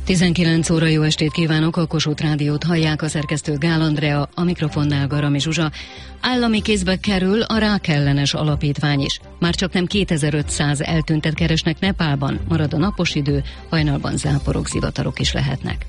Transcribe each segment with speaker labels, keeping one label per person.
Speaker 1: 19 óra, jó estét kívánok, a Kossuth Rádiót hallják, a szerkesztő Gál Andrea, a mikrofonnál Garami Zsuzsa. Állami kézbe kerül a rákellenes alapítvány is. Már csak nem 2500 eltüntet keresnek Nepálban, marad a napos idő, hajnalban záporok, zivatarok is lehetnek.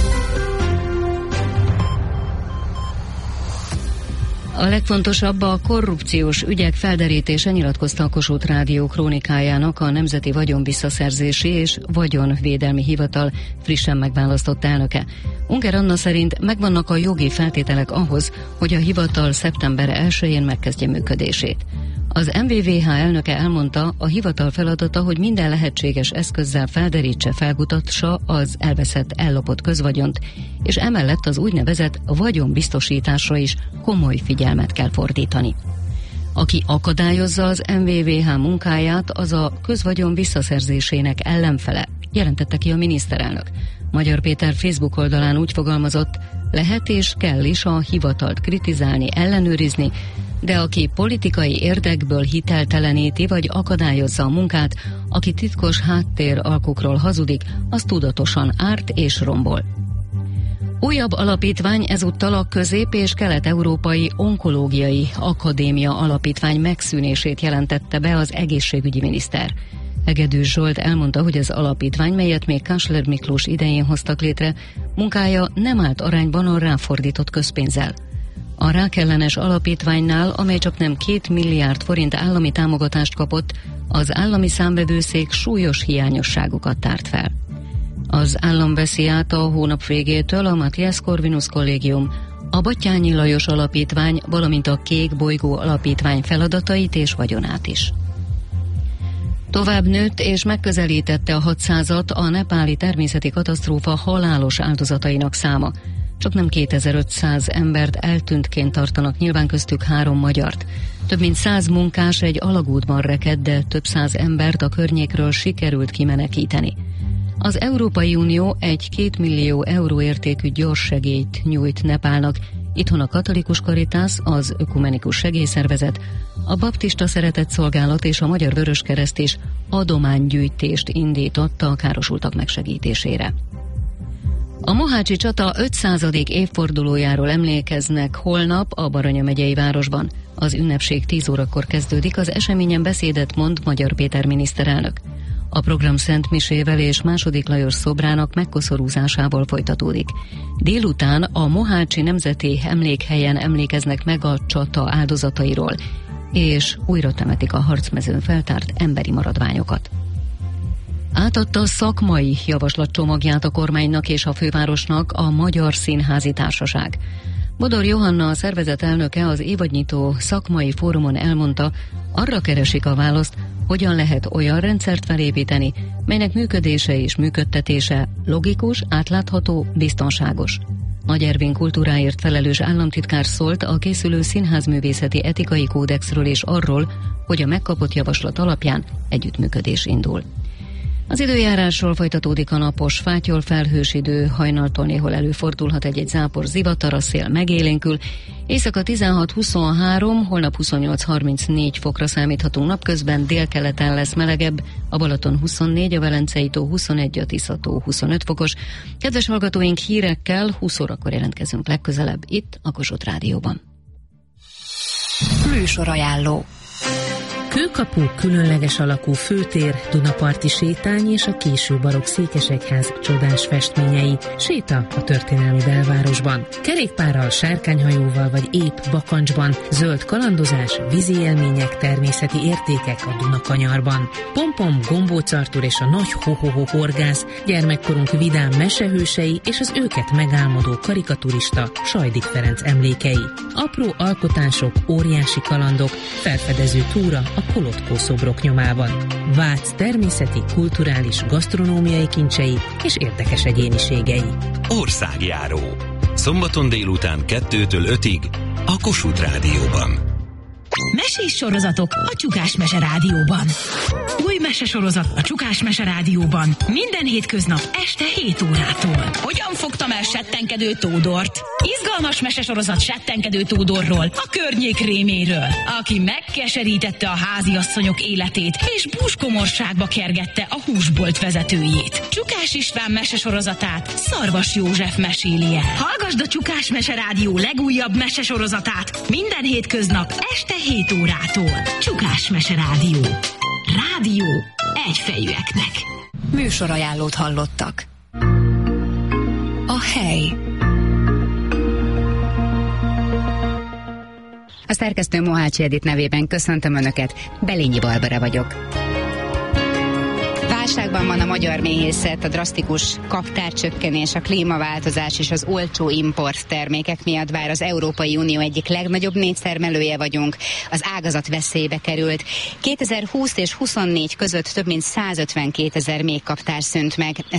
Speaker 1: A legfontosabb a korrupciós ügyek felderítése, nyilatkozta a Kossuth Rádió krónikájának a Nemzeti Vagyonvisszaszerzési és Vagyonvédelmi Hivatal frissen megválasztott elnöke. Unger Anna szerint megvannak a jogi feltételek ahhoz, hogy a hivatal szeptember 1-én megkezdje működését. Az MVVH elnöke elmondta, a hivatal feladata, hogy minden lehetséges eszközzel felderítse, felkutatsa az elveszett, ellopott közvagyont, és emellett az úgynevezett vagyonbiztosításra is komoly figyelmet kell fordítani. Aki akadályozza az MVVH munkáját, az a közvagyon visszaszerzésének ellenfele, jelentette ki a miniszterelnök. Magyar Péter Facebook oldalán úgy fogalmazott, lehet és kell is a hivatalt kritizálni, ellenőrizni, de aki politikai érdekből hitelteleníti vagy akadályozza a munkát, aki titkos háttéralkukról hazudik, az tudatosan árt és rombol. Újabb alapítvány ezúttal a Közép- és Kelet-Európai Onkológiai Akadémia Alapítvány megszűnését jelentette be az egészségügyi miniszter. Hegedűs Zsolt elmondta, hogy az alapítvány, melyet még Kásler Miklós idején hoztak létre, munkája nem állt arányban a ráfordított közpénzzel. A rákellenes alapítványnál, amely csak nem 2 milliárd forint állami támogatást kapott, az állami számvevőszék súlyos hiányosságokat tárt fel. Az állam veszi át a hónap végétől a Matthias Corvinus Kollégium, a Batthyány Lajos Alapítvány, valamint a Kék Bolygó Alapítvány feladatait és vagyonát is. Tovább nőtt és megközelítette a 600-at a nepáli természeti katasztrófa halálos áldozatainak száma. Csak nem 2500 embert eltűntként tartanak, nyilván köztük 3 magyart. Több mint 100 munkás egy alagútban rekedt, de több száz embert a környékről sikerült kimenekíteni. Az Európai Unió egy 2 millió euró értékű gyors segélyt nyújt Nepálnak. Itthon a Katolikus Caritas, az Ökumenikus Segélyszervezet, a Baptista Szeretetszolgálat és a Magyar Vöröskereszt is adománygyűjtést indította a károsultak megsegítésére. A mohácsi csata 500. évfordulójáról emlékeznek holnap a Baranya megyei városban. Az ünnepség 10 órakor kezdődik, az eseményen beszédet mond Magyar Péter miniszterelnök. A program Szent Misével és II. Lajos szobrának megkoszorúzásával folytatódik. Délután a Mohácsi Nemzeti Emlékhelyen emlékeznek meg a csata áldozatairól, és újra temetik a harcmezőn feltárt emberi maradványokat. Átadta a szakmai javaslatcsomagját a kormánynak és a fővárosnak a Magyar Színházi Társaság. Bodor Johanna, a szervezet elnöke, az évadnyitó szakmai fórumon elmondta, arra keresik a választ, hogyan lehet olyan rendszert felépíteni, melynek működése és működtetése logikus, átlátható, biztonságos. Nagy Ervin kultúráért felelős államtitkár szólt a készülő színházművészeti etikai kódexről és arról, hogy a megkapott javaslat alapján együttműködés indul. Az időjárásról folytatódik a napos, fátyol felhős idő, hajnaltól néhol előfordulhat egy zápor, zivatar, a szél megélénkül. Éjszaka 16-23, holnap 28-34 fokra számíthatunk, napközben délkeleten lesz melegebb, a Balaton 24, a Velencei tó 21, a Tisza-tó 25 fokos. Kedves hallgatóink, hírekkel 20 órakor jelentkezünk legközelebb itt a Kossuth Rádióban.
Speaker 2: Műsorajánló. Kőkapu, különleges alakú főtér, Dunaparti sétány és a késő barokk székesegyház csodás festményei. Séta a történelmi belvárosban. Kerékpárral, sárkányhajóval vagy épp bakancsban. Zöld kalandozás, vízi élmények, természeti értékek a Dunakanyarban. Pompom, Gombóc Artúr és a nagy ho-ho-ho horgász, gyermekkorunk vidám mesehősei és az őket megálmodó karikaturista Sajdik Ferenc emlékei. Apró alkotások, óriási kalandok, felfedező túra a Kolotkó szobrok nyomában. Vác természeti, kulturális, gasztronómiai kincsei és érdekes egyéniségei.
Speaker 3: Országjáró. Szombaton délután 2-től 5-ig a Kossuth Rádióban.
Speaker 4: Mesés sorozatok a Csukás Mese Rádióban. Új mesesorozat a Csukás Mese Rádióban. Minden hétköznap este 7 órától. Hogyan fogtam el Settenkedő Tódort? Izgalmas mesesorozat Settenkedő Tódorról, a környék réméről, aki megkeserítette a háziasszonyok életét, és búskomorságba kergette a húsbolt vezetőjét. Csukás István mesesorozatát Szarvas József meséli el. Hallgasd a Csukás Mese Rádió legújabb mesesorozatát minden hétköznap este 7 órától. Csukás Mese Rádió. Rádió egyfejűeknek.
Speaker 5: Műsorajánlót hallottak. A hely.
Speaker 6: A szerkesztő Mohácsi Edit nevében köszöntöm Önöket, Belényi Barbara vagyok. Válságban van a magyar méhészet, a drasztikus kaptárcsökkenés, a klímaváltozás és az olcsó import termékek miatt, bár az Európai Unió egyik legnagyobb méztermelője vagyunk, az ágazat veszélybe került. 2020 és 24 között több mint 152 000 méhkaptár szűnt meg, ez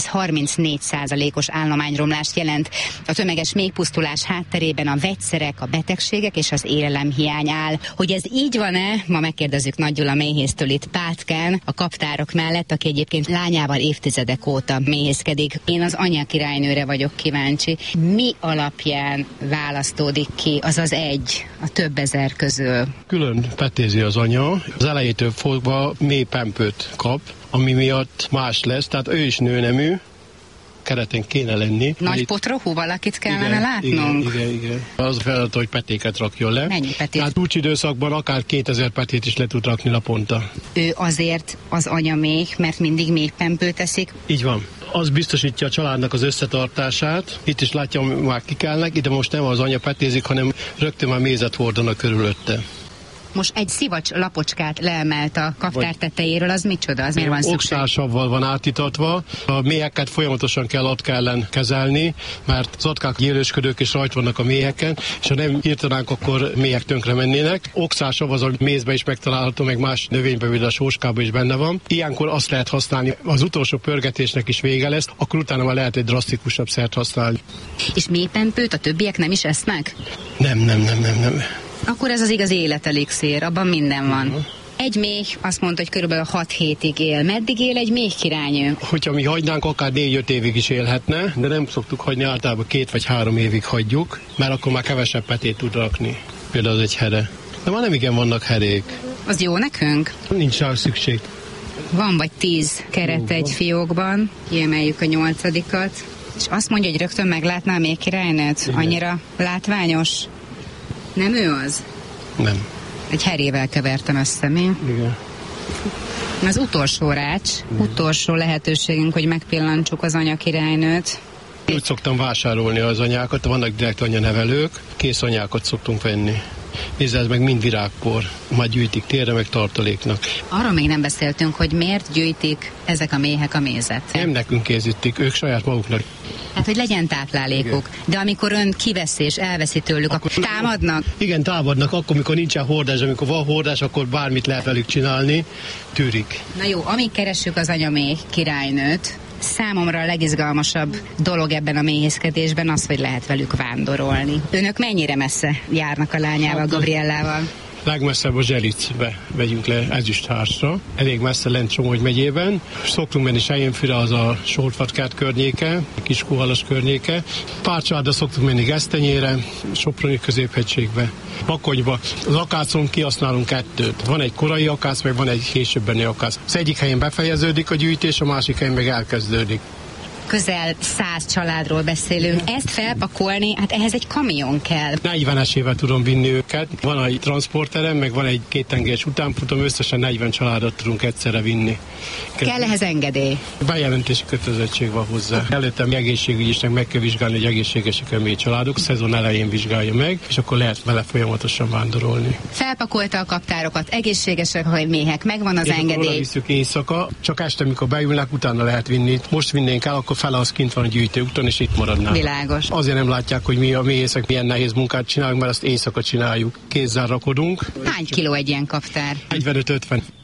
Speaker 6: 34%-os állományromlást jelent. A tömeges méhpusztulás hátterében a vegyszerek, a betegségek és az élelemhiány áll. Hogy ez így van-e, ma megkérdezzük Nagy Gyula méhésztől itt Pátkán, a kaptárok mellett, aki egyébként lányával évtizedek óta méhészkedik. Én az anyakirálynőre vagyok kíváncsi. Mi alapján választódik ki az egy a több ezer közül?
Speaker 7: Külön petézi az anya, az elejétől fogva mély pempőt kap, ami miatt más lesz, tehát ő is nőnemű, kereten kéne lenni.
Speaker 6: Nagy potrohú valakit kellene látnunk?
Speaker 7: Igen. Az a feladat, hogy petéket rakjon le.
Speaker 6: Mennyi petét?
Speaker 7: Hát csúcsidőszakban akár 2000 petét is le tud rakni naponta.
Speaker 6: Ő azért az anyaméh, mert mindig méhpempőt eszik?
Speaker 7: Így van. Az biztosítja a családnak az összetartását. Itt is látja, már kikelnek, ide most nem az anya petézik, hanem rögtön már mézet hordanak körülötte.
Speaker 6: Most egy szivacs lapocskát leemelt a kaptár tetejéről, az micsoda? Az miért van szükség?
Speaker 7: Oxálsavval van átítatva. A méheket folyamatosan kell atka ellen kezelni, mert az atkák gyérősködők is rajt vannak a méheken, és ha nem írtanánk, akkor méhek tönkre mennének. Oxálsav az a mézbe is megtalálható, meg más növényben, például a sóskában is benne van. Ilyenkor azt lehet használni, az utolsó pörgetésnek is vége lesz, akkor utána már lehet egy drasztikusabb szert használni.
Speaker 6: És méhpempőt a többiek nem is esznek?
Speaker 7: Nem.
Speaker 6: Akkor ez az igazi életelixír, abban minden van. Egy méh azt mondta, hogy körülbelül 6 hétig él. Meddig él egy méhkirálynő?
Speaker 7: Hogyha mi hagynánk, akár 4-5 évig is élhetne, de nem szoktuk hagyni, általában 2 vagy 3 évig hagyjuk, mert akkor már kevesebb petét tud rakni. Például az egy here. De már nem igen vannak herék.
Speaker 6: Az jó nekünk?
Speaker 7: Nincs rá szükség.
Speaker 6: Van vagy 10 keret egy fiókban, kiemeljük a 8-at, és azt mondja, hogy rögtön meglátná a méhkirálynőt? Igen. Annyira látványos? Nem ő az?
Speaker 7: Nem.
Speaker 6: Egy herével kevertem össze, mi?
Speaker 7: Igen.
Speaker 6: Az utolsó rács, utolsó lehetőségünk, hogy megpillantsuk az anyakirálynőt.
Speaker 7: Úgy szoktam vásárolni az anyákat, vannak direkt anyanevelők, kész anyákat szoktunk venni. Nézd, ez meg mind virágpor, majd gyűjtik térre, meg tartaléknak.
Speaker 6: Arról még nem beszéltünk, hogy miért gyűjtik ezek a méhek a mézet.
Speaker 7: Nem nekünk készítik, ők saját maguknak.
Speaker 6: Hát, hogy legyen táplálékuk. Igen. De amikor ön kiveszi és elveszi tőlük, akkor támadnak?
Speaker 7: Igen, támadnak, akkor, mikor nincsen hordás, amikor van hordás, akkor bármit lehet velük csinálni, tűrik.
Speaker 6: Na jó, amíg keressük az anyaméh királynőt, számomra a legizgalmasabb dolog ebben a méhészkedésben az, hogy lehet velük vándorolni. Önök mennyire messze járnak a lányával, Gabriellával?
Speaker 7: Legmesszebb a Zsericbe megyünk le Ezüsthársra, elég messze lent Somogy megyében. Szoktunk menni Selyénfűre, az a Sortfatkát környéke, Kiskuhalas környéke. Pár családra szoktunk menni Gesztenyére, Soproni középhegységbe, Bakonyba. Az akácon kihasználunk 2. Van egy korai akác, meg van egy későbbeni akác. Az egyik helyen befejeződik a gyűjtés, a másik helyen meg elkezdődik.
Speaker 6: Közel 100 családról beszélünk. Ezt felpakolni, hát ehhez egy kamion kell.
Speaker 7: 40-esével tudom vinni őket. Van egy transporterem, meg van egy 2 tengelyes utánfutam, összesen 40 családot tudunk egyszerre vinni.
Speaker 6: Kell ehhez engedély?
Speaker 7: Bejelentési kötelezettség van hozzá. Előttem egészségügyisnek meg kell vizsgálni, hogy egészségesek a mély családok. A szezon elején vizsgálja meg, és akkor lehet vele folyamatosan vándorolni.
Speaker 6: Felpakolta a kaptárokat, egészségesek a méhek, megvan az engedély.
Speaker 7: Oda visszük éjszaka, csak este, amikor beülnek, utána lehet vinni. Most vinnénk el, akkor fele az kint van a gyűjtőúton, és itt maradnánk.
Speaker 6: Világos.
Speaker 7: Azért nem látják, hogy mi a méhészek milyen nehéz munkát csinálunk, mert azt éjszaka csináljuk. Kézzel rakodunk.
Speaker 6: Hány kiló egy ilyen kaptár?
Speaker 7: 45-50.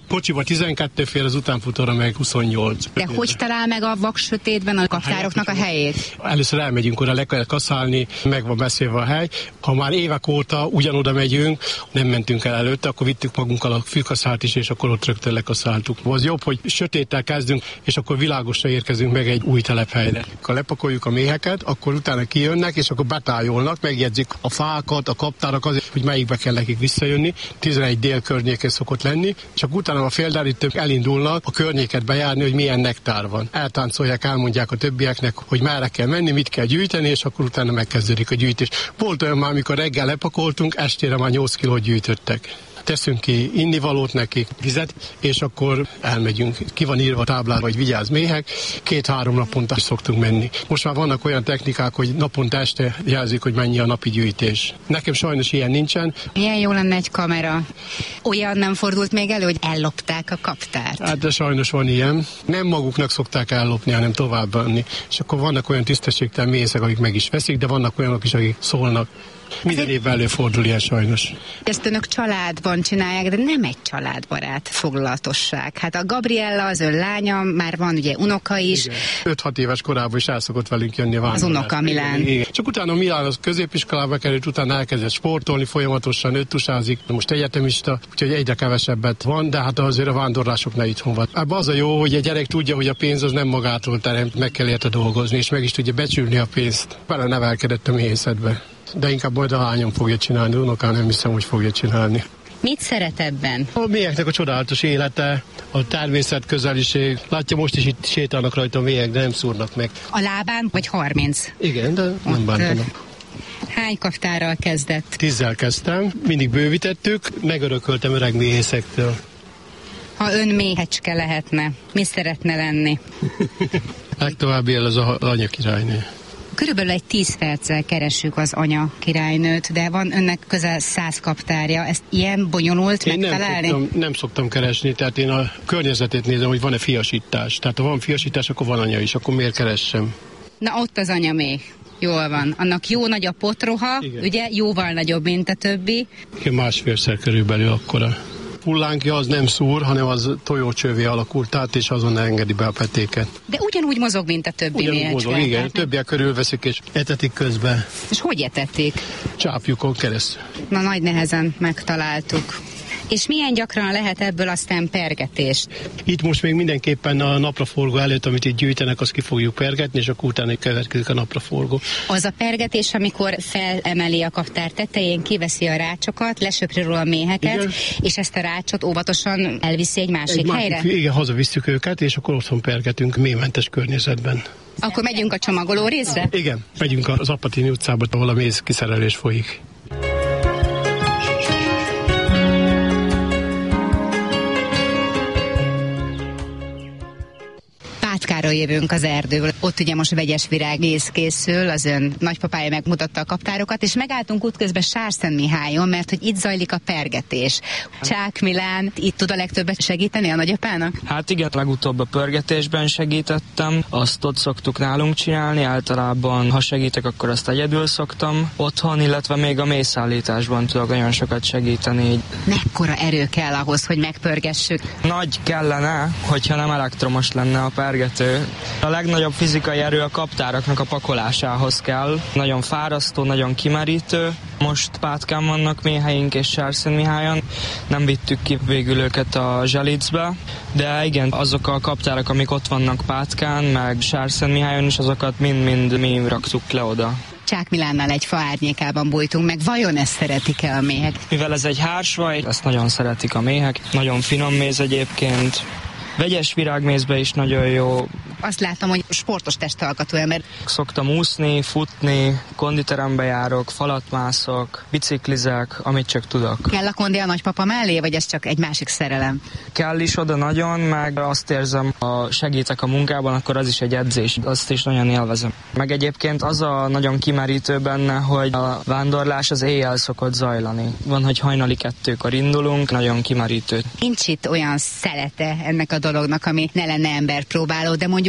Speaker 7: Kocsiba 12 fér, az utánfutóra meg 28.
Speaker 6: De hogy talál meg a vaksötétben a kaptároknak a helyét?
Speaker 7: Először elmegyünk oda, le kell kaszálni, meg van beszélve a hely. Ha már évek óta ugyanoda megyünk, nem mentünk el előtte, akkor vittük magunkkal a fűkaszált is, és akkor ott rögtön lekaszáltuk. Az jobb, hogy sötéttel kezdünk, és akkor világosra érkezünk meg egy új telephelyre. Ha lepakoljuk a méheket, akkor utána kijönnek, és akkor betájolnak, megjegyzik a fákat, a kaptárak azért, hogy melyikbe kell nekik visszajönni. 11 dél környéken szokott lenni, és akkor utána a félderítők elindulnak a környéket bejárni, hogy milyen nektár van. Eltáncolják, elmondják a többieknek, hogy merre kell menni, mit kell gyűjteni, és akkor utána megkezdődik a gyűjtés. Volt olyan már, amikor reggel lepakoltunk, estére már 8 kilót gyűjtöttek. Teszünk ki innivalót nekik, vizet, és akkor elmegyünk. Ki van írva a táblára, hogy vigyázz méhek, 2-3 naponta szoktunk menni. Most már vannak olyan technikák, hogy naponta este jelzik, hogy mennyi a napi gyűjtés. Nekem sajnos ilyen nincsen.
Speaker 6: Milyen jó lenne egy kamera. Olyan nem fordult még elő, hogy ellopták a kaptárt?
Speaker 7: Hát de sajnos van ilyen. Nem maguknak szokták ellopni, hanem továbbadni. És akkor vannak olyan tisztességtelen méhészek, akik meg is veszik, de vannak olyanok is, akik szólnak. Minden évben előfordul ilyen sajnos.
Speaker 6: Ezt önök családban csinálják, de nem egy családbarát foglalatosság. Hát a Gabriella, az ön lánya, már van ugye unoka is.
Speaker 7: 5-6 éves korában is el szokott velünk jönni a
Speaker 6: az unoka Milán.
Speaker 7: Igen. Csak utána Milán az középiskolába került, utána elkezdett sportolni, folyamatosan öttusázik. Most egyetemista, úgyhogy egyre kevesebbet van, de hát azért a vándorlások ne itthon van. Ebben az a jó, hogy a gyerek tudja, hogy a pénz az nem magától teremt, meg kell érte dolgozni, és meg is tudja becsülni a pénzt. Bele nevelkedett a méhészetbe. De inkább majd a lányom fogja csinálni, unokám nem hiszem, hogy fogja csinálni.
Speaker 6: Mit szeret ebben?
Speaker 7: A méheknek a csodálatos élete, a természet közeliség. Látja, most is itt sétálnak rajta a méhek, de nem szúrnak meg.
Speaker 6: A lábán vagy 30?
Speaker 7: Igen, de nem bántanak.
Speaker 6: Hány kaptárral kezdett?
Speaker 7: 10-zel kezdtem, mindig bővítettük, megörököltem öreg méhészektől.
Speaker 6: Ha ön méhecske lehetne, mi szeretne lenni?
Speaker 7: Legtovább él az anya királynő.
Speaker 6: Körülbelül egy 10 perccel keressük az anya királynőt, de van önnek közel 100 kaptárja. Ezt ilyen bonyolult megtalálni?
Speaker 7: Nem szoktam keresni, tehát én a környezetét nézem, hogy van-e fiasítás. Tehát ha van fiasítás, akkor van anya is, akkor miért keressem?
Speaker 6: Na ott az anya méh. Jól van. Annak jó nagy a potroha, igen. Ugye? Jóval nagyobb, mint a többi. Igen, 1,5-szer körülbelül akkora. Hullánkja az nem szúr, hanem az tojócsővé alakult át, és azon engedi be a petéket. De ugyanúgy mozog, mint a többi méhecske.
Speaker 7: Mozog, igen. Többiek körülveszik, és etetik közben.
Speaker 6: És hogy etetik?
Speaker 7: Csápjukon keresztül.
Speaker 6: Na, nagy nehezen megtaláltuk. És milyen gyakran lehet ebből aztán pergetést?
Speaker 7: Itt most még mindenképpen a napraforgó előtt, amit itt gyűjtenek, azt ki fogjuk pergetni, és akkor utána következik a napraforgó.
Speaker 6: Az a pergetés, amikor felemeli a kaptár tetején, kiveszi a rácsokat, lesöpri róla a méheket, igen. És ezt a rácsot óvatosan elviszi egy másik helyre?
Speaker 7: Igen, hazavisszük őket, és akkor otthon pergetünk méhmentes környezetben.
Speaker 6: Akkor megyünk a csomagoló részre?
Speaker 7: Igen, megyünk az Apatini utcába, ahol a méz kiszerelés folyik.
Speaker 6: Pátkára jövünk az erdőből. Ott ugye most vegyes virágméz készül, az ön nagypapája megmutatta a kaptárokat, és megálltunk útközben Sárszentmihályon, mert hogy itt zajlik a pergetés. Csák Milán itt tud a legtöbbet segíteni a nagyapának?
Speaker 8: Hát igen, legutóbb a pörgetésben segítettem, azt ott szoktuk nálunk csinálni, általában ha segítek, akkor azt egyedül szoktam otthon, illetve még a méhszállításban tudok nagyon sokat segíteni.
Speaker 6: Mekkora erő kell ahhoz, hogy megpörgessük?
Speaker 8: Nagy kellene, hogyha nem elektromos lenne a pergetés. A legnagyobb fizikai erő a kaptáraknak a pakolásához kell. Nagyon fárasztó, nagyon kimerítő. Most Pátkán vannak méheink és Sárszentmihályon. Nem vittük ki végül őket a Zselicbe, de igen, azok a kaptárak, amik ott vannak Pátkán, meg Sárszentmihályon is, azokat mind-mind mi raktuk le oda.
Speaker 6: Csák Milánnal egy fa árnyékában bújtunk meg. Vajon ezt szeretik-e a méhek?
Speaker 8: Mivel ez egy hársvaj, ezt nagyon szeretik a méhek. Nagyon finom méz egyébként. Vegyes virágmézbe is nagyon jó.
Speaker 6: Azt látom, hogy sportos testalkatú ember.
Speaker 8: Szoktam úszni, futni, konditerembe járok, falat mászok, biciklizek, amit csak tudok.
Speaker 6: Kell a kondi a nagypapa mellé, vagy ez csak egy másik szerelem?
Speaker 8: Kell is oda nagyon, meg azt érzem, ha segítek a munkában, akkor az is egy edzés. Azt is nagyon élvezem. Meg egyébként az a nagyon kimerítő benne, hogy a vándorlás az éjjel szokott zajlani. Van, hogy hajnali 2-kor indulunk, nagyon kimerítő.
Speaker 6: Nincs itt olyan szelete ennek a dolognak, ami ne lenne emberpróbáló, de mondjuk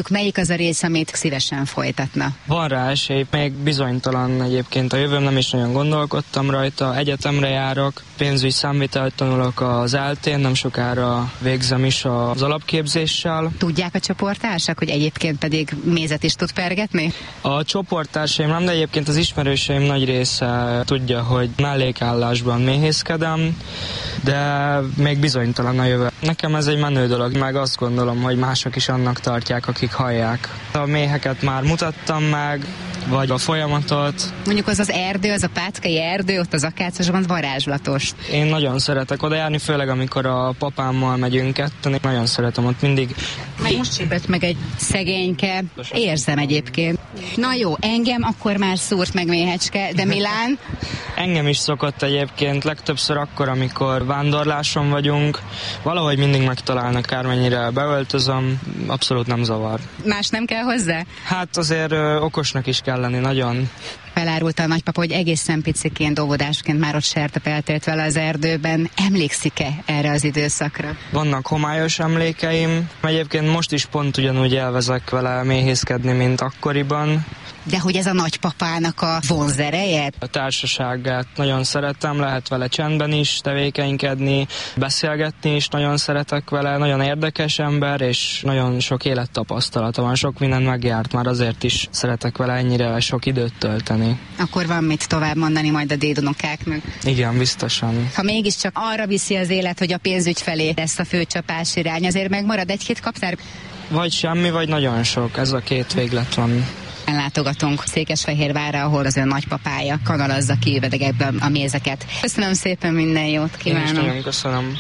Speaker 6: mondjuk melyik az a rész, amit szívesen folytatna?
Speaker 8: Van rá esély, még bizonytalan egyébként a jövőm, nem is nagyon gondolkodtam rajta. Egyetemre járok, pénzügyi számvitelt tanulok az ELTE-n, nem sokára végzem is az alapképzéssel.
Speaker 6: Tudják a csoporttársak, hogy egyébként pedig mézet is tud pergetni?
Speaker 8: A csoporttársaim nem, de egyébként az ismerőseim nagy része tudja, hogy mellékállásban méhészkedem, de még bizonytalan a jövő. Nekem ez egy menő dolog, meg azt gondolom, hogy mások is annak tartják, akik hallják. A méheket már mutattam meg, vagy a folyamatot.
Speaker 6: Mondjuk az erdő, az a Pátkai erdő, ott az Akácosban varázslatos.
Speaker 8: Én nagyon szeretek oda járni, főleg amikor a papámmal megyünk ketten, nagyon szeretem ott mindig.
Speaker 6: Meg most csípett meg egy szegényke, érzem egyébként. Na jó, engem akkor már szúrt meg méhecske, de Milán?
Speaker 8: Engem is szokott egyébként, legtöbbször akkor, amikor vándorláson vagyunk, valahogy mindig megtalálnak, akármennyire beöltözöm, abszolút nem zavar.
Speaker 6: Más nem kell hozzá?
Speaker 8: Hát azért okosnak is kell lenni, nagyon.
Speaker 6: Felárulta a nagypapa, hogy egészen piciként, óvodásként már ott sertepeltélt vele az erdőben. Emlékszik-e erre az időszakra?
Speaker 8: Vannak homályos emlékeim. Egyébként most is pont ugyanúgy elvezek vele méhészkedni, mint akkoriban.
Speaker 6: De hogy ez a nagypapának a vonzereje?
Speaker 8: A társaságát nagyon szeretem, lehet vele csendben is tevékenykedni, beszélgetni is nagyon szeretek vele, nagyon érdekes ember, és nagyon sok élettapasztalata van, sok mindent megjárt, már azért is szeretek vele ennyire sok időt tölteni.
Speaker 6: Akkor van mit tovább mondani majd a dédunokáknak?
Speaker 8: Igen, biztosan.
Speaker 6: Ha mégiscsak arra viszi az élet, hogy a pénzügy felé lesz a főcsapás irány, azért megmarad egy-két kaptár?
Speaker 8: Vagy semmi, vagy nagyon sok, ez a két véglet van.
Speaker 6: Látogatunk Székesfehérvárra, ahol az ön nagypapája kanalazza ki üveggekbe a mézeket. Köszönöm szépen, minden jót kívánok!
Speaker 8: Én is nagyon köszönöm.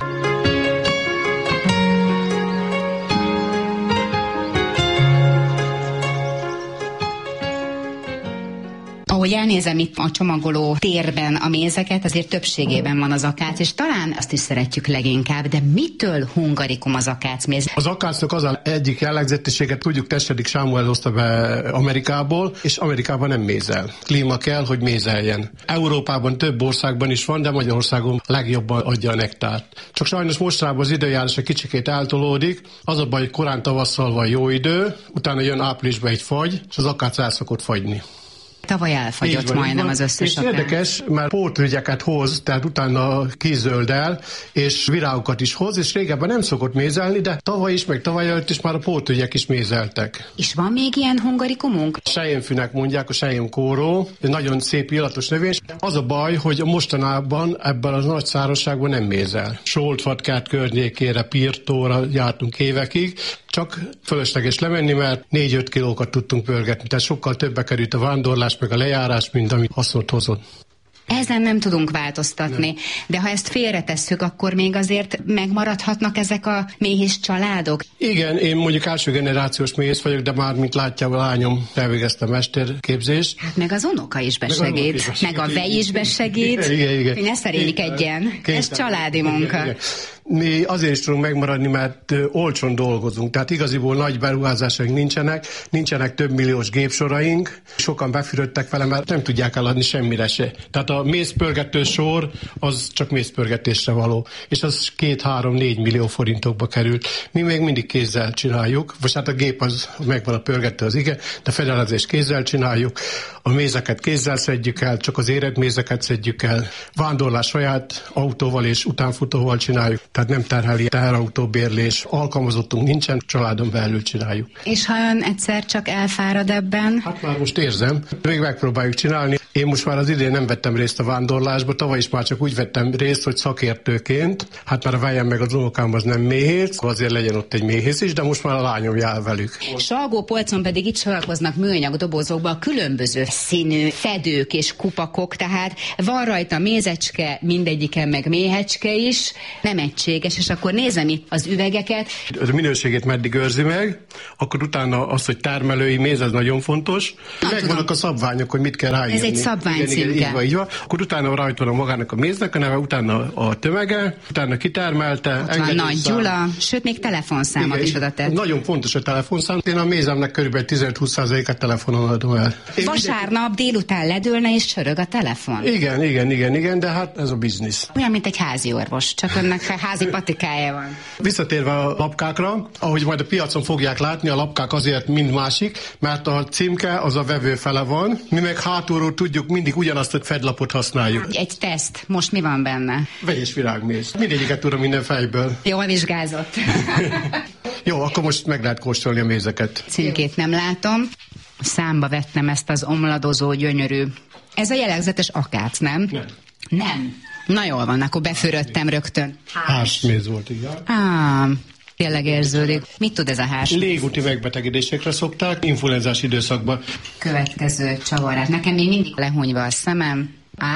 Speaker 6: Ahogy elnézem itt a csomagoló térben a mézeket, azért többségében van az akác, és talán azt is szeretjük leginkább, de mitől hungarikum az akácméz?
Speaker 7: Az akácnak az egyik jellegzetességet, tudjuk, Testedik Sámuel hozta be Amerikából, és Amerikában nem mézel. Klíma kell, hogy mézeljen. Európában több országban is van, de Magyarországon legjobban adja a nektárt. Csak sajnos mostanában az időjárás egy kicsikét eltolódik, az a baj, hogy korán tavasszal van jó idő, utána jön áprilisban egy fagy, és az akác el szokott fagyni.
Speaker 6: Tavaly elfagyott majdnem az összes
Speaker 7: és érdekes, mert pótügyeket hoz, tehát utána kizöld el, és virágokat is hoz, és régebben nem szokott mézelni, de tavaly is, meg tavaly előtt is már a pótügyek is mézeltek.
Speaker 6: És van még ilyen hungarikumunk?
Speaker 7: Selyemfűnek mondják, a selyemkóró, nagyon szép illatos növény. Az a baj, hogy mostanában ebben a nagy szárazságban nem mézel. Soltfatkát környékére, Pirtóra jártunk évekig, csak fölösleges lemenni, mert 4-5 kilókat tudtunk pörgetni, tehát sokkal többe került a vándorlás, meg a lejárás, mint ami hasznot hozott.
Speaker 6: Ezen nem tudunk változtatni, de ha ezt félretesszük, akkor még azért megmaradhatnak ezek a méhész családok?
Speaker 7: Igen, én mondjuk első generációs méhész vagyok, de már, mint látja, a lányom elvégezte a mesterképzést.
Speaker 6: Hát meg az unoka is besegít, meg a vej is besegít.
Speaker 7: Igen.
Speaker 6: Ne szerénykedjen, ez családi munka.
Speaker 7: Igen. Mi azért is tudunk megmaradni, mert olcsón dolgozunk. Tehát igaziból nagy beruházásaink nincsenek több milliós gépsoraink. Sokan befürödtek vele, mert nem tudják eladni semmire se. Tehát a mézpörgető sor az csak mézpörgetésre való. És az 2-3-4 millió forintokba kerül. Mi még mindig kézzel csináljuk. Most hát a gép az megvan, a pörgető az igen, de fedelezést kézzel csináljuk. A mézeket kézzel szedjük el, csak az érett mézeket szedjük el. Vándorlás saját autóval és utánfutóval csináljuk. Tehát nem terheli teherautóbérlés, alkalmazottunk nincsen, családon belül csináljuk.
Speaker 6: És ha ön egyszer csak elfárad ebben?
Speaker 7: Hát már most érzem, még megpróbáljuk csinálni. Én most már az idén nem vettem részt a vándorlásba, tavaly is már csak úgy vettem részt, hogy szakértőként. Hát már a vejem meg az unokám az nem méhész, azért legyen ott egy méhész is, de most már a lányom jár velük.
Speaker 6: Salgópolcon pedig itt sorakoznak műanyag dobozokba a különböző színű fedők és kupakok, tehát van rajta mézecske, mindegyiken meg méhecske is, nem egységes, és akkor nézem itt az üvegeket.
Speaker 7: A minőségét meddig őrzi meg, akkor utána az, hogy termelői méz, ez nagyon fontos. Megvannak a szabványok, hogy mit kell ráírni.
Speaker 6: Ez egy szabványcímke.
Speaker 7: Így van. Akkor utána rajta van magának a méznek a neve, utána a tömege, utána kitermelte.
Speaker 6: Ott van Nagy Gyula, sőt még telefonszámot is oda tett.
Speaker 7: Nagyon fontos a telefonszám. Én a mézemnek körülbelül 15-20%-át telefonon adom el.
Speaker 6: Vasárnap délután ledőlne és csörög a telefon.
Speaker 7: Igen, de hát ez a biznisz.
Speaker 6: Olyan, mint egy házi orvos, csak önnek Házi patikája van.
Speaker 7: Visszatérve a lapkákra, ahogy majd a piacon fogják látni, a lapkák azért mind másik, mert a címke az a vevő fele van, mi meg hátulról tudjuk, mindig ugyanazt a fedlapot használjuk.
Speaker 6: Egy teszt, most mi van benne?
Speaker 7: Vegyes virágméz. Mindegyiket tudom minden fejből.
Speaker 6: Jól vizsgázott.
Speaker 7: Jó, akkor most meg lehet kóstolni a mézeket.
Speaker 6: Címkét nem látom. Számba vettem ezt az omladozó, gyönyörű. Ez a jellegzetes akác, nem? Nem. Na jól van, akkor befürödtem rögtön.
Speaker 7: Hársméz volt, igen.
Speaker 6: Tényleg érződik. Mit tud ez a hárs?
Speaker 7: Légúti megbetegedésekre szokták, influenzás időszakban.
Speaker 6: Következő csavarát. Nekem még mindig lehunyva a szemem.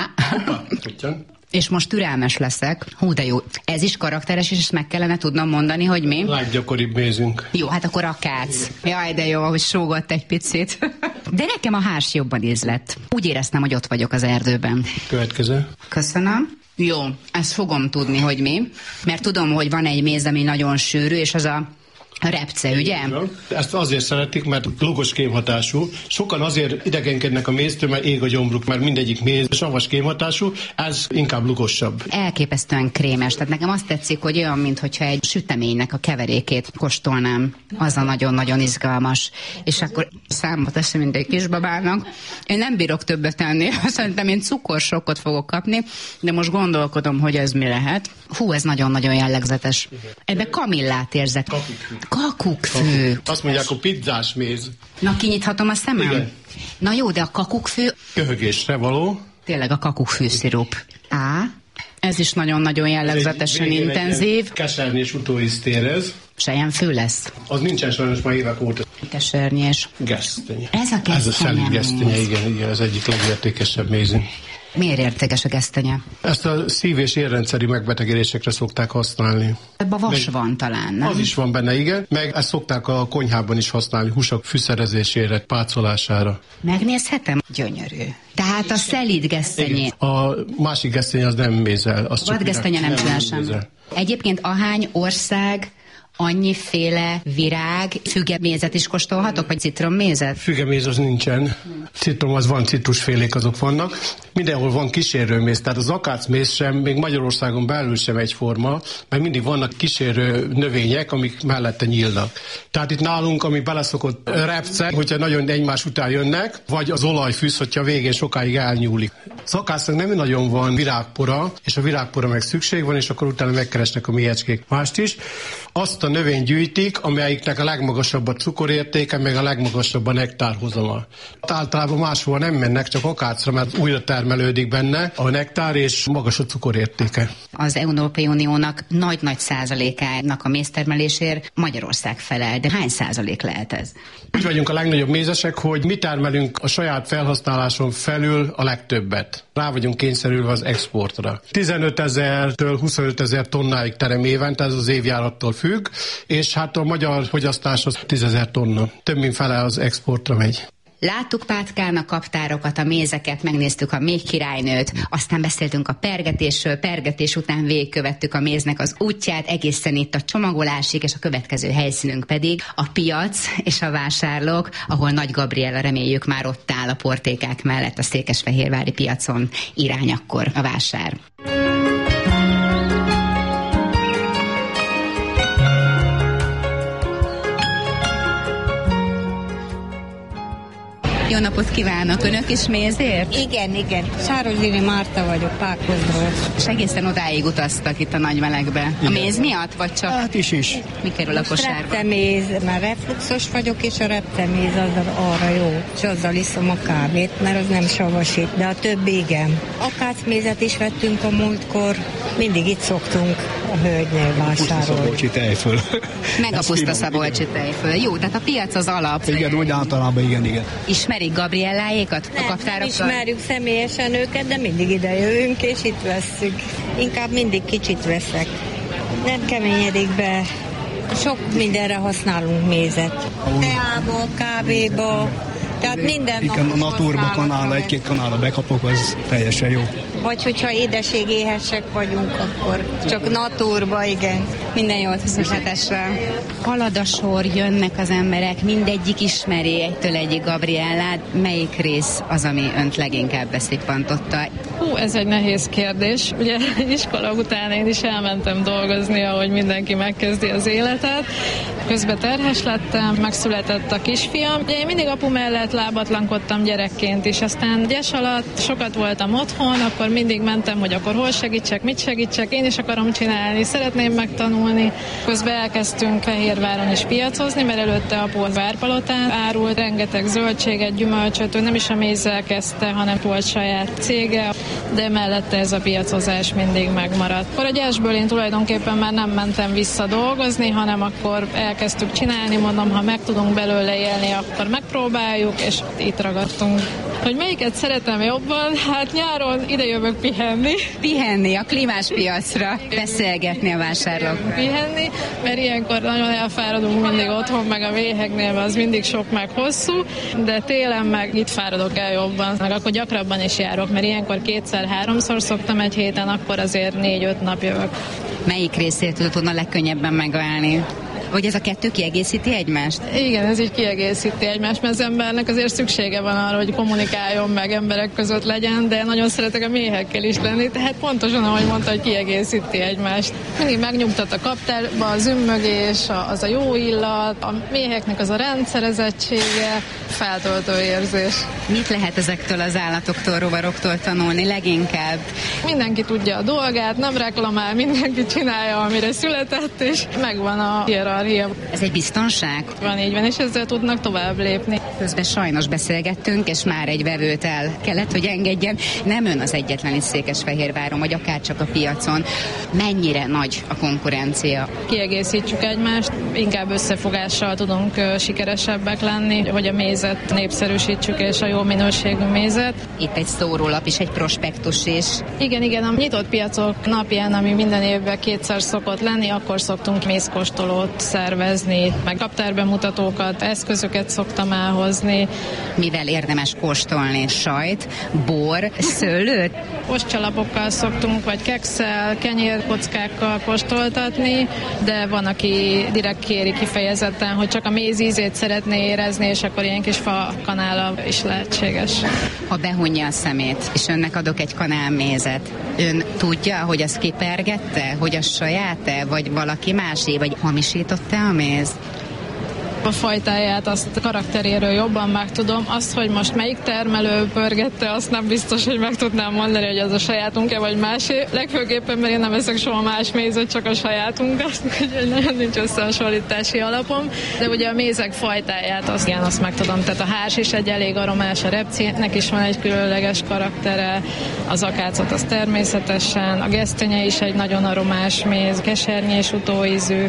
Speaker 6: És most türelmes leszek. Hú, de jó. Ez is karakteres, és ezt meg kellene tudnom mondani, hogy mi?
Speaker 7: Leggyakoribb mézünk.
Speaker 6: Jó, hát akkor akác. Jaj, de jó, hogy súgott egy picit. De nekem a hárs jobban ízlett. Úgy éreztem, hogy ott vagyok az erdőben.
Speaker 7: Következő.
Speaker 6: Köszönöm. Jó, ezt fogom tudni, hogy mi. Mert tudom, hogy van egy méz, ami nagyon sűrű, és az a repce, ugye?
Speaker 7: Ezt azért szeretik, mert lugos kémhatású. Sokan azért idegenkednek a méztől, mert ég a gyomruk, mert mindegyik méz savas kémhatású, ez inkább lugosabb.
Speaker 6: Elképesztően krémes, tehát nekem azt tetszik, hogy olyan, mintha egy süteménynek a keverékét kóstolnám. Az a nagyon-nagyon izgalmas. És akkor számba teszem, mint egy kisbabának. Én nem bírok többet enni, szerintem én cukorsokkot fogok kapni, de most gondolkodom, hogy ez mi lehet. Hú, ez nagyon-nagyon jellegzetes. Ebbe kamillát érzek. Kakukkfő.
Speaker 7: Azt mondják, a pizzás méz.
Speaker 6: Na, kinyithatom a szemem?
Speaker 7: Igen.
Speaker 6: Na jó, de a kakukkfő...
Speaker 7: Köhögésre való.
Speaker 6: Tényleg a kakukkfűszirup. Ez is nagyon-nagyon jellegzetesen intenzív.
Speaker 7: Kesernyés utóízt érez.
Speaker 6: Selyemfő lesz?
Speaker 7: Az nincsen sajnos már évek óta.
Speaker 6: Kesernyés.
Speaker 7: Gesztenye.
Speaker 6: Ez a gesztenye.
Speaker 7: Ez a szelíd gesztenye, igen, ez egyik legértékesebb mézünk.
Speaker 6: Miért értékes a gesztenye?
Speaker 7: Ezt a szív- és érrendszeri megbetegedésekre szokták használni.
Speaker 6: Ebben vas van talán, nem?
Speaker 7: Az is van benne, igen. Meg ezt szokták a konyhában is használni, húsak fűszerezésére, pácolására.
Speaker 6: Megnézhetem? Gyönyörű. Tehát a szelíd gesztenyé.
Speaker 7: A másik gesztenye az nem mézel.
Speaker 6: Vadgesztenye nem sem. Egyébként ahány ország, annyiféle virág, fügemézet is kóstolhatok, vagy citrommézet?
Speaker 7: Fügeméz az nincsen. Citrom az van, citrusfélék azok vannak. Mindenhol van kísérőméz, tehát az akácméz sem, még Magyarországon belül sem egyforma, mert mindig vannak kísérő növények, amik mellette nyílnak. Tehát itt nálunk, ami beleszokott repce, hogyha nagyon egymás után jönnek, vagy az olajfűsz, hogyha végén sokáig elnyúlik. Az akácnak nem nagyon van virágpora, és a virágpora meg szükség van, és akkor utána megkeresnek a méhecskék mást is. Azt a növényt gyűjtik, amelyiknek a legmagasabb a cukorértéke, meg a legmagasabb a nektárhozama. Általában máshova nem mennek, csak akácra, mert újra termelődik benne a nektár, és magas a cukorértéke.
Speaker 6: Az Európai Uniónak nagy-nagy százalékának a méztermelésért Magyarország felel, de hány százalék lehet ez?
Speaker 7: Úgy vagyunk a legnagyobb mézesek, hogy mi termelünk a saját felhasználáson felül a legtöbbet. Rá vagyunk kényszerülve az exportra. 15 000-től 25 000 tonnáig terem évente, ez az évjárattól függ, és hát a magyar fogyasztás az 10 000 tonna. Több mint fele az exportra megy.
Speaker 6: Láttuk Pátkán a kaptárokat, a mézeket, megnéztük a méhkirálynőt, aztán beszéltünk a pergetésről, pergetés után végigkövettük a méznek az útját, egészen itt a csomagolásig, és a következő helyszínünk pedig a piac és a vásárlók, ahol Nagy Gabriella, reméljük már ott áll a portékák mellett a székesfehérvári piacon, irány akkor a vásár. Jó napot kívánok! Önök is mézért?
Speaker 9: Igen. Sározsiri Márta vagyok, Pákozdról.
Speaker 6: És egészen odáig utaztak itt a nagy melegbe. Igen. A méz miatt, vagy csak?
Speaker 10: Hát is.
Speaker 6: Mi kerül a kosárba?
Speaker 9: Repteméz, mert refluxos vagyok, és a repteméz az arra jó. És azzal iszom a kávét, mert az nem savasít, de a többi igen. Akácmézet is vettünk a múltkor, mindig itt szoktunk a hölgynél vásárolni.
Speaker 10: Szabolcsi tejföl.
Speaker 6: Meg a puszta Szabolcsi tejföl. Jó, tehát a piac az alap.
Speaker 10: Igen, úgy általában igen.
Speaker 6: Ismerik Gabrielláékat?
Speaker 9: Nem ismerjük személyesen őket, de mindig ide jövünk, és itt vesszük. Inkább mindig kicsit veszek. Nem keményedik be. Sok mindenre használunk mézet. Teába, kávéba, tehát minden nap.
Speaker 10: Igen, a naturba kanála, egy-két kanála bekapok, az teljesen jó.
Speaker 9: Vagy hogyha éhesek vagyunk, akkor csak naturba, igen.
Speaker 6: Minden jót viszontlátásra. Halad a sor, jönnek az emberek, mindegyik ismeri egytől egyig Gabriellát. Melyik rész az, ami önt leginkább beszippantotta?
Speaker 11: Ez egy nehéz kérdés. Ugye iskola után én is elmentem dolgozni, ahogy mindenki megkezdi az életet. Közben terhes lettem, megszületett a kisfiam. Ugye én mindig apu mellett lábatlankodtam gyerekként is. Aztán gyes alatt sokat voltam otthon, akkor mindig mentem, hogy akkor hol segítsek, mit segítsek. Én is akarom csinálni, szeretném megtanulni. Közben elkezdtünk Fehérváron is piacozni, mert előtte apu a Várpalotán árult, rengeteg zöldséget, gyümölcsöt, ő nem is a mézzel kezdte, hanem volt saját cége, de mellette ez a piacozás mindig megmaradt. Akkor a gyesből én tulajdonképpen már nem mentem vissza dolgozni, hanem akkor elkezdtük csinálni, mondom, ha meg tudunk belőle élni, akkor megpróbáljuk, és itt ragadtunk. Hogy melyiket szeretem jobban? Hát nyáron ide jövök pihenni.
Speaker 6: Pihenni a klímás piacra, beszélgetni a vásárlókkal.
Speaker 11: Pihenni, mert ilyenkor nagyon elfáradunk mindig otthon, meg a méheknél az mindig sok meg hosszú, de télen meg itt fáradok el jobban, meg akkor gyakrabban is járok, mert ilyenkor 2-3-szor szoktam egy héten, akkor azért 4-5 nap jövök.
Speaker 6: Melyik részét tudna legkönnyebben megállni? Hogy ez a kettő kiegészíti egymást?
Speaker 11: Igen, ez így kiegészíti egymást, mert az embernek azért szüksége van arra, hogy kommunikáljon meg, emberek között legyen, de nagyon szeretek a méhekkel is lenni, tehát pontosan, ahogy mondta, hogy kiegészíti egymást. Mindig megnyugtat a kaptárba, az ümmögés, az a jó illat, a méheknek az a rendszerezettsége, feltöltő érzés.
Speaker 6: Mit lehet ezektől az állatoktól, rovaroktól tanulni leginkább?
Speaker 11: Mindenki tudja a dolgát, nem reklamál, mindenki csinálja, amire született, és megvan a hierarchia.
Speaker 6: Ez egy biztonság?
Speaker 11: Van, így van, és ezzel tudnak tovább lépni.
Speaker 6: Közben sajnos beszélgettünk, és már egy vevőt el kellett, hogy engedjen. Nem ön az egyetlen itt Székesfehérváron, vagy akár csak a piacon. Mennyire nagy a konkurencia?
Speaker 11: Kiegészítsük egymást, inkább összefogással tudunk sikeresebbek lenni, hogy a mézet népszerűsítsük, és a jó minőségű mézet.
Speaker 6: Itt egy szórólap is, egy prospektus is.
Speaker 11: Igen, a nyitott piacok napján, ami minden évben 2-szer szokott lenni, akkor szoktunk mézkóstolót szervezni, meg kaptárbemutatókat, eszközöket szoktam elhozni.
Speaker 6: Mivel érdemes kóstolni? Sajt, bor, szőlőt?
Speaker 11: Ostcsalapokkal szoktunk, vagy kekszel, kenyérkockákkal kóstoltatni, de van, aki direkt kéri kifejezetten, hogy csak a méz ízét szeretné érezni, és akkor ilyen kis fa kanállal is lehetséges.
Speaker 6: Ha behunja a szemét, és önnek adok egy kanál mézet, ön tudja, hogy az kipergette, hogy az saját-e, vagy valaki másé, vagy hamisított-e a méz?
Speaker 11: A fajtáját, azt karakteréről jobban megtudom. Azt, hogy most melyik termelő pörgette, azt nem biztos, hogy meg tudnám mondani, hogy az a sajátunk-e vagy másé. Legfőképpen, mert én nem eszek soha más mézet, csak a sajátunkat, úgyhogy nagyon nincs összehasonlítási alapom. De ugye a mézek fajtáját, azt meg tudom. Tehát a hárs is egy elég aromás, a repcének is van egy különleges karaktere, az akácot az természetesen, a gesztenye is egy nagyon aromás méz, kesernyés utóízű,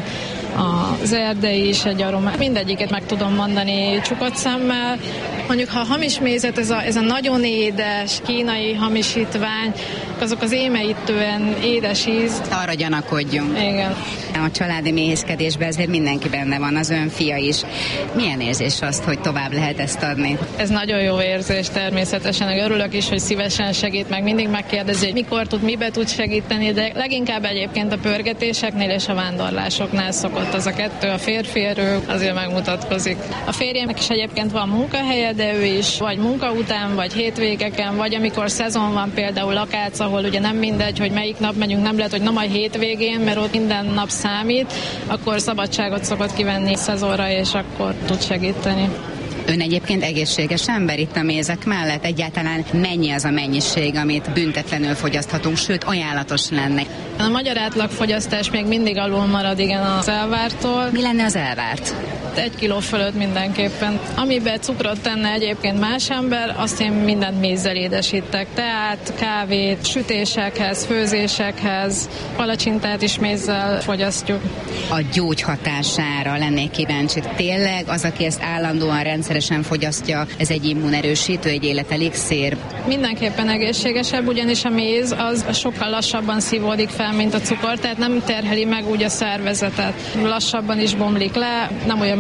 Speaker 11: az erdei is egy aromás. Mindegyiket meg tudom mondani csukott szemmel. Mondjuk, ha a hamis mézet, ez a nagyon édes kínai hamisítvány, azok az émeítően édes íz.
Speaker 6: Arra gyanakodjunk.
Speaker 11: Igen.
Speaker 6: A családi méhészkedésben ezért mindenki benne van, az ön fia is. Milyen érzés azt, hogy tovább lehet ezt adni?
Speaker 11: Ez nagyon jó érzés természetesen. Örülök is, hogy szívesen segít, meg mindig megkérdezi, hogy mikor tud, mibe tud segíteni, de leginkább egyébként a pörgetéseknél és a vándorlásoknál szokott az a kettő, a férfi-erő azért megmutatkozik. A férjemnek is egyébként van munkahelye, de ő is vagy munka után, vagy hétvégeken, vagy amikor szezon van, például akác, ahol ugye nem mindegy, hogy melyik nap megyünk, nem lehet, hogy na majd hétvégén, mert ott minden nap számít, akkor szabadságot szokott kivenni szezonra, és akkor tud segíteni.
Speaker 6: Ön egyébként egészséges ember itt a mézek mellett? Egyáltalán mennyi az a mennyiség, amit büntetlenül fogyaszthatunk, sőt ajánlatos lenne?
Speaker 11: A magyar átlagfogyasztás még mindig alul marad, igen, az elvártól.
Speaker 6: Mi lenne az elvárt?
Speaker 11: 1 kiló fölött mindenképpen. Amiben cukrot tenne egyébként más ember, azt én mindent mézzel édesítek. Teát, kávét, sütésekhez, főzésekhez, palacsintát is mézzel fogyasztjuk.
Speaker 6: A gyógyhatására lennék kíváncsi. Tényleg az, aki ezt állandóan rendszeresen fogyasztja, ez egy immunerősítő, egy életelixír?
Speaker 11: Mindenképpen egészségesebb, ugyanis a méz az sokkal lassabban szívódik fel, mint a cukor, tehát nem terheli meg úgy a szervezetet. Lassabban is bomlik le, nem olyan, mint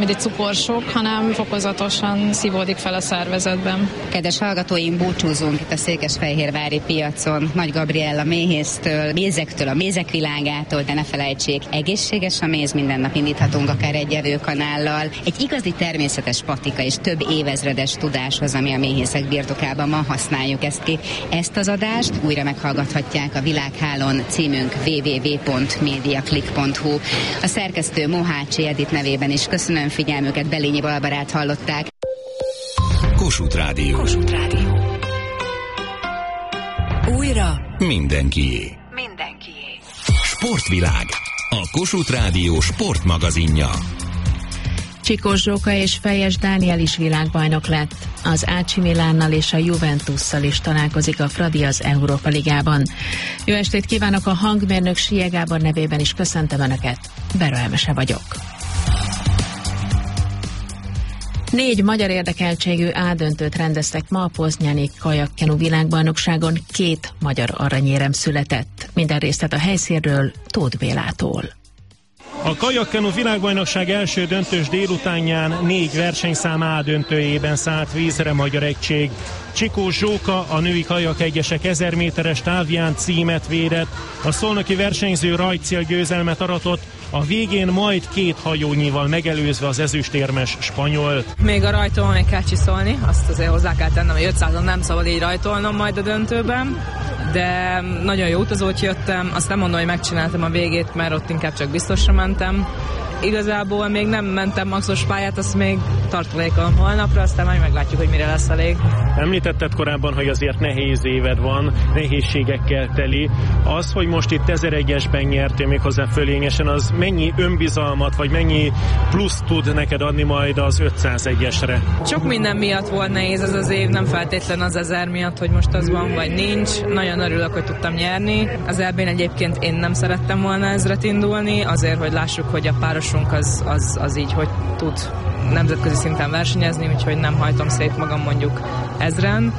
Speaker 11: mint egy cukorsok, hanem fokozatosan szívódik fel a szervezetben.
Speaker 6: Kedves hallgatóink, búcsúzunk itt a székesfehérvári piacon Nagy Gabriella méhésztől, mézektől, a mézek világától, de ne felejtsék, egészséges a méz, minden nap indíthatunk akár egy evőkanállal. Egy igazi természetes patika és több évezredes tudáshoz, ami a méhészek birtokában van, használjuk ezt ki. Ezt az adást újra meghallgathatják a Világhálón, címünk www.mediaclick.hu. A szerkesztő Mohácsi Edith nevében is köszönöm figyelmüket, Belényi Balbarát hallották.
Speaker 3: Kossuth Rádió.
Speaker 5: Kossuth Rádió. Újra
Speaker 3: mindenkié.
Speaker 5: mindenkié.
Speaker 3: Sportvilág. A Kossuth Rádió sportmagazinja.
Speaker 2: Csikós Zsóka és Fejes Dániel is világbajnok lett. Az AC Milánnal és a Juventusszal is találkozik a Fradi az Európa Ligában. Jó estét kívánok, a hangmérnök Sie Gábor nevében is köszöntöm Önöket. Vera Emese vagyok. 4 magyar érdekeltségű A-döntőt rendeztek ma a Poznani kajakkenu világbajnokságon, 2 magyar aranyérem született. Minden részlet a helyszínről Tóth Bélától.
Speaker 12: A kajakkenu világbajnokság első döntős délutánján 4 versenyszám A döntőjében szállt vízre magyar egység. Csikós Zsóka, a női kajakegyesek 1000 méteres távján címet védett, a szolnoki versenyző rajtcél győzelmet aratott, a végén majd 2 hajónyival megelőzve az ezüstérmes spanyolt.
Speaker 13: Még a rajtolon meg kell csiszolni, azt azért hozzá kell tennem, hogy 500-on nem szabad így rajtolnom majd a döntőben, de nagyon jó utazót jöttem, azt nem mondom, hogy megcsináltam a végét, mert ott inkább csak biztosra mentem. Igazából még nem mentem maxos pályát, azt még tartalékolom holnapra, aztán majd meglátjuk, hogy mire lesz elég.
Speaker 12: Említetted korábban, hogy azért nehéz éved van, nehézségekkel teli. Az, hogy most itt 1001-esben nyertél méghozzá fölényesen, az mennyi önbizalmat, vagy mennyi plusz tud neked adni majd az 501-esre?
Speaker 13: Sok minden miatt volt nehéz ez az év, nem feltétlen az 1000 miatt, hogy most az van, vagy nincs. Nagyon örülök, hogy tudtam nyerni. Az EB-n egyébként én nem szerettem volna ezret indulni, azért, hogy lássuk, hogy a párosunk az így, hogy tud nemzetközi szinten versenyezni, úgyhogy nem hajtom szét magam mondjuk 1000-en,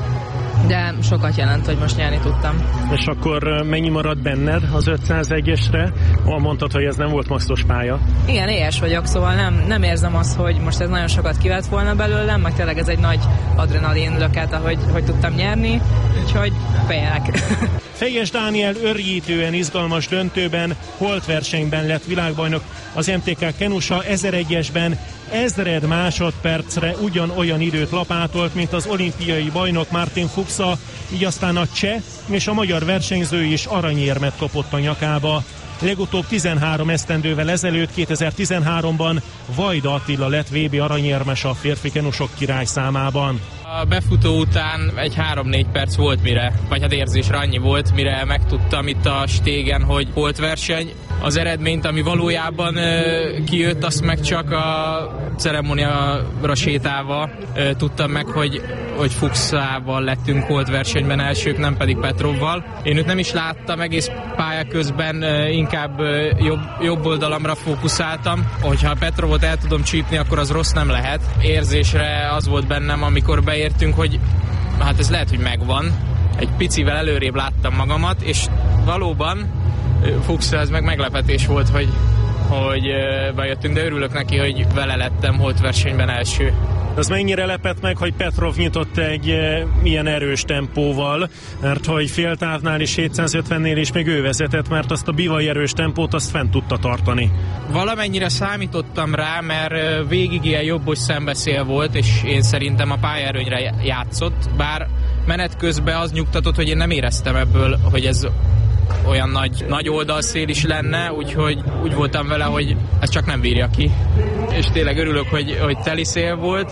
Speaker 13: de sokat jelent, hogy most nyerni tudtam.
Speaker 12: És akkor mennyi marad benned az 501-esre? Mondtad, hogy ez nem volt maxos pálya.
Speaker 13: Igen, éhes vagyok, szóval nem érzem azt, hogy most ez nagyon sokat kivett volna belőlem, meg tényleg ez egy nagy adrenalin löket, hogy tudtam nyerni, úgyhogy fejek.
Speaker 12: Fejes Dániel örjítően izgalmas döntőben, holtversenyben lett világbajnok. Az MTK kenusa 1001-esben 1000 másodpercre ugyanolyan időt lapátolt, mint az olimpiai bajnok Martin Fuchsa, így aztán a cseh és a magyar versenyző is aranyérmet kapott a nyakába. Legutóbb 13 esztendővel ezelőtt, 2013-ban Vajda Attila lett VB aranyérmes a férfi kenusok király számában.
Speaker 14: A befutó után egy 3-4 perc volt mire, vagy hát érzésre annyi volt, mire megtudtam itt a stégen, hogy volt verseny. Az eredményt, ami valójában kijött, azt meg csak a ceremóniára sétálva tudtam meg, hogy Fuchsával lettünk holt versenyben elsők, nem pedig Petrovval. Én őt nem is láttam, egész pálya közben inkább jobb oldalamra fókuszáltam. Hogyha Petrovot el tudom csípni, akkor az rossz nem lehet. Érzésre az volt bennem, amikor beértünk, hogy hát ez lehet, hogy megvan. Egy picivel előrébb láttam magamat, és valóban Fuchsra ez meg meglepetés volt, hogy bejöttünk, de örülök neki, hogy vele lettem holt versenyben első.
Speaker 12: Az mennyire lepett meg, hogy Petrov nyitott egy ilyen erős tempóval, mert hogy féltávnál is 750-nél is még ő vezetett, mert azt a bivaj erős tempót azt fent tudta tartani.
Speaker 14: Valamennyire számítottam rá, mert végig ilyen jobbos szembeszél volt, és én szerintem a pályaerőnyre játszott, bár menet közben az nyugtatott, hogy én nem éreztem ebből, hogy ez olyan nagy oldalszél is lenne, úgyhogy úgy voltam vele, hogy ez csak nem bírja ki. És tényleg örülök, hogy teli szél volt,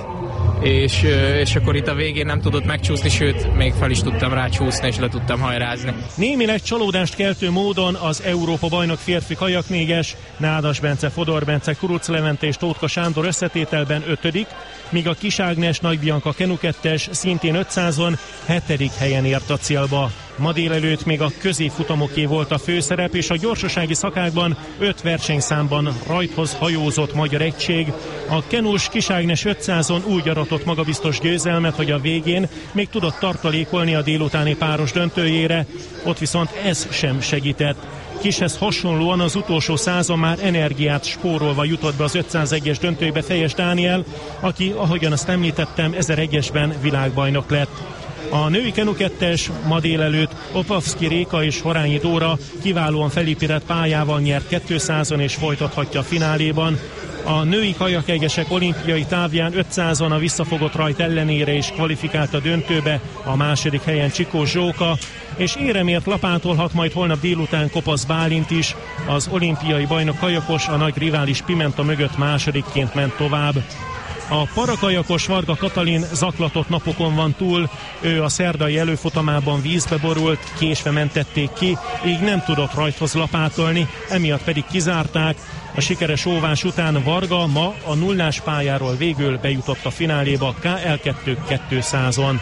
Speaker 14: és akkor itt a végén nem tudott megcsúszni, sőt, még fel is tudtam rácsúszni, és le tudtam hajrázni.
Speaker 12: Némileg csalódást keltő módon az Európa bajnok férfi kajaknéges, Nádas Bence, Fodor Bence, Kuruc Levente és Tótka Sándor összetételben 5., míg a Kis Ágnes, Nagy Bianca kenukettes szintén 500-on 7. helyen ért a célba. Ma délelőtt még a középfutamoké volt a főszerep, és a gyorsasági szakákban 5 versenyszámban rajthoz hajózott magyar egység. A kenus Kis Ágnes 500-on úgy aratott magabiztos győzelmet, hogy a végén még tudott tartalékolni a délutáni páros döntőjére, ott viszont ez sem segített. Kishez hasonlóan az utolsó százon már energiát spórolva jutott be az 501-es döntőbe Fejes Dániel, aki, ahogyan azt említettem, 1001-esben világbajnok lett. A női kenu 2-es ma délelőtt Opavszki Réka és Horányi Dóra kiválóan felépített pályával nyert 200-on és folytathatja a fináléban. A női kajakegesek olimpiai távján 500-on a visszafogott rajt ellenére is kvalifikált a döntőbe, a második helyen Csikós Zsóka, és éremért lapátolhat majd holnap délután Kopasz Bálint is. Az olimpiai bajnok kajakos a nagy rivális Pimenta mögött másodikként ment tovább. A parakajakos Varga Katalin zaklatott napokon van túl, ő a szerdai előfutamában vízbe borult, késve mentették ki, így nem tudott rajthoz lapátolni, emiatt pedig kizárták. A sikeres óvás után Varga ma a nullás pályáról végül bejutott a fináléba KL2 200-on.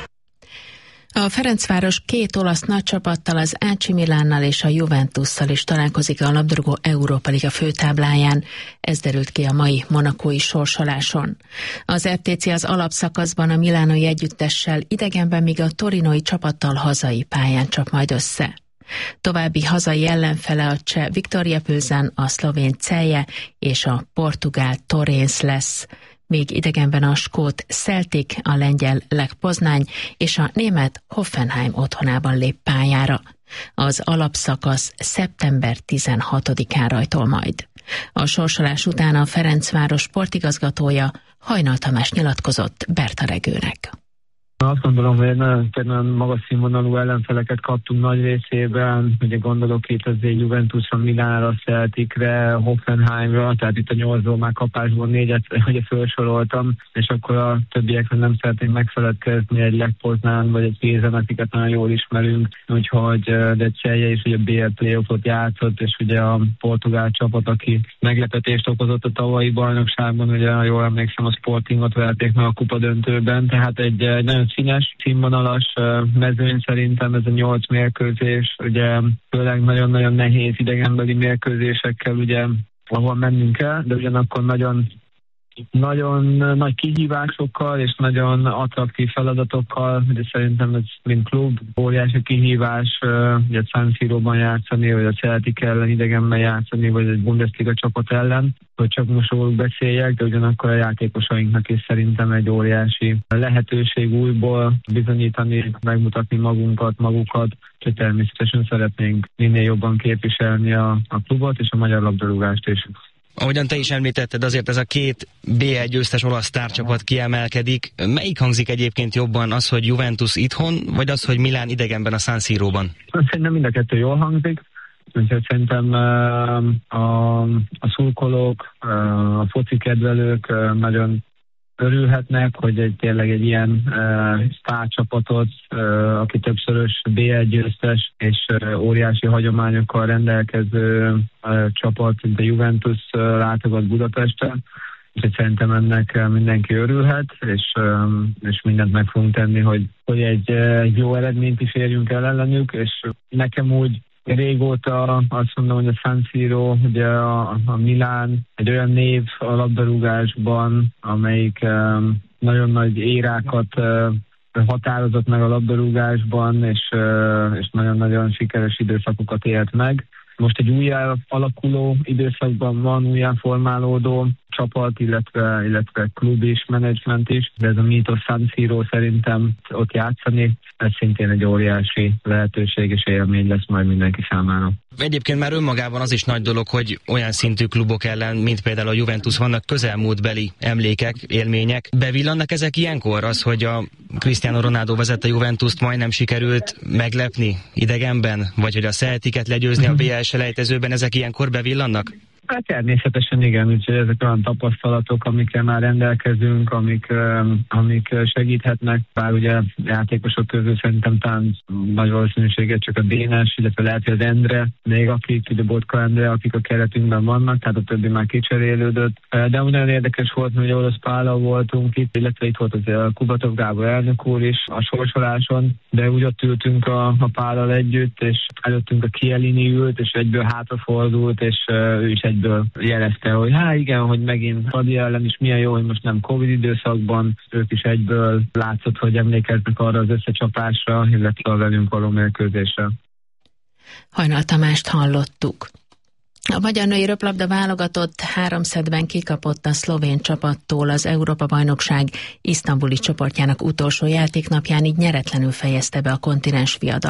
Speaker 2: A Ferencváros két olasz nagycsapattal, az AC Milánnal és a Juventusszal is találkozik a labdarúgó Európa Liga főtábláján. Ez derült ki a mai monakói sorsoláson. Az RTC az alapszakaszban a milánói együttessel idegenben, míg a torinói csapattal hazai pályán csap majd össze. További hazai ellenfele a cseh Viktoria Plzen, a szlovén Celje és a portugál Torrens lesz. Még idegenben a skót Celtic, a lengyel Lech Poznány és a német Hoffenheim otthonában lép pályára. Az alapszakasz szeptember 16-án rajtol majd. A sorsolás után a Ferencváros sportigazgatója Hajnal Tamás nyilatkozott Berta Regőnek.
Speaker 15: Azt gondolom, hogy nagyon magas színvonalú ellenfeleket kaptunk nagy részében, ugye gondolok itt az Juventusra, Milánra, Celticre, Hoffenheimra, tehát itt a 8-ból már kapásból 4-et ugye felsoroltam, és akkor a többiekről nem szeretnénk megfeledkezni, egy Lech Poznán vagy egy Pilzen, akiket nagyon jól ismerünk, úgyhogy de Celje is ugye BL playoffot játszott, és ugye a portugál csapat, aki meglepetést okozott a tavalyi bajnokságban, ugye jól emlékszem, a Sportingot verték meg a kupadöntőben, tehát egy nagyon színes, színvonalas mezőny szerintem ez a 8 mérkőzés, ugye főleg nagyon-nagyon nehéz idegenbeli mérkőzésekkel, ugye ahol mennünk kell, de ugyanakkor nagyon nagy kihívásokkal és nagyon attraktív feladatokkal, de szerintem ez mint klub óriási kihívás, ugye a San Siróban játszani, vagy a Celtic ellen idegenben játszani, vagy egy Bundesliga csapat ellen, hogy csak most róluk beszéljek, de ugyanakkor a játékosainknak is szerintem egy óriási lehetőség újból bizonyítani, megmutatni magukat, hogy természetesen szeretnénk minél jobban képviselni a klubot és a magyar labdarúgást is.
Speaker 16: Ahogyan te is említetted, azért ez a két BL győztes olasz sztárcsapat kiemelkedik. Melyik hangzik egyébként jobban, az, hogy Juventus itthon, vagy az, hogy Milán idegenben a San Siróban?
Speaker 15: Szerintem mind a kettő jól hangzik. Úgyhogy szerintem a szurkolók, a foci kedvelők nagyon örülhetnek, hogy tényleg egy ilyen sztárcsapatot, aki többszörös BL győztes és óriási hagyományokkal rendelkező csapat, mint a Juventus látogat Budapesten. Úgyhogy szerintem ennek mindenki örülhet, és mindent meg fogunk tenni, hogy egy jó eredményt is érjünk el ellenük, és nekem úgy régóta azt mondom, hogy a San Siro, ugye a Milán egy olyan név a labdarúgásban, amelyik nagyon nagy érákat határozott meg a labdarúgásban, és nagyon-nagyon sikeres időszakokat élt meg. Most egy újjá alakuló időszakban van, újjá formálódó csapat, illetve klub is, menedzsment is, de ez a Mítos San Siro szerintem ott játszani, ez szintén egy óriási lehetőség és élmény lesz majd mindenki számára.
Speaker 16: Egyébként már önmagában az is nagy dolog, hogy olyan szintű klubok ellen, mint például a Juventus, vannak közelmúltbeli emlékek, élmények. Bevillannak ezek ilyenkor? Az, hogy a Cristiano Ronaldo vezette Juventust, majdnem sikerült meglepni idegenben? Vagy hogy a Celticet legyőzni a BL selejtezőben, ezek ilyenkor bevillannak?
Speaker 15: Hát természetesen igen, úgyhogy ezek olyan tapasztalatok, amikkel már rendelkezünk, amik segíthetnek, bár ugye játékosok közül szerintem talán nagy valószínűséget csak a Dénes, illetve lehet, hogy az Endre, még akik, ugye Botka Endre, akik a keretünkben vannak, tehát a többi már kicserélődött. De nagyon érdekes volt, hogy Orosz Pállal voltunk itt, illetve itt volt az Kubatov Gábor elnök úr is a sorsoláson, de úgy ott ültünk a Pállal együtt, és előttünk a Chiellini ült, és egyből hátrafordult, és ő is egyből jelezte, hogy igen, hogy megint Fradi ellen is milyen jó, hogy most nem Covid időszakban, ők is egyből látszott, hogy emlékeznek arra az összecsapásra, illetve a velünk való mérkőzésre.
Speaker 2: Hajnal Tamást hallottuk. A magyar női röplabda válogatott 3 szettben kikapott a szlovén csapattól az Európa-bajnokság isztambuli csoportjának utolsó játéknapján, így nyeretlenül fejezte be a kontinens viadalát.